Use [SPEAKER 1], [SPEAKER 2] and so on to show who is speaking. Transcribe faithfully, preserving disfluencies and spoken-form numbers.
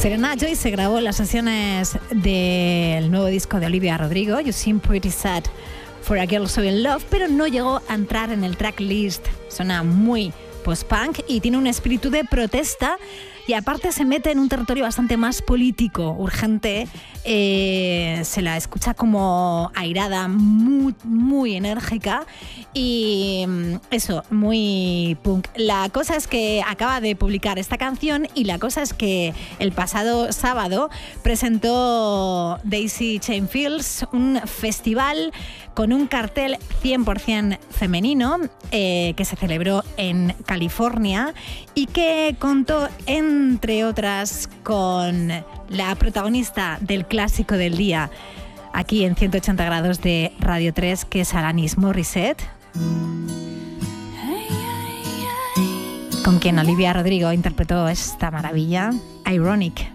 [SPEAKER 1] Serena Joy se grabó en las sesiones del nuevo disco de Olivia Rodrigo, You Seem Pretty Sad for a Girl So In Love, pero no llegó a entrar en el tracklist. Suena muy post-punk y tiene un espíritu de protesta y aparte se mete en un territorio bastante más político, urgente. Eh, se la escucha como airada, muy, muy enérgica y eso, muy punk. La cosa es que acaba de publicar esta canción y la cosa es que el pasado sábado presentó Daisy Chain Fields un festival con un cartel cien por ciento femenino eh, que se celebró en California y que contó, entre otras, con la protagonista del clásico del día aquí en ciento ochenta grados de Radio tres, que es Alanis Morissette, con quien Olivia Rodrigo interpretó esta maravilla, Ironic.